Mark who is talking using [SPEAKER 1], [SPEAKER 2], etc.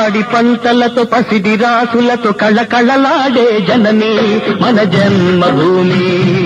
[SPEAKER 1] పాడి పంటలతో పసిడి రాసులతో కళకళలాడే జనని మన జన్మభూమి.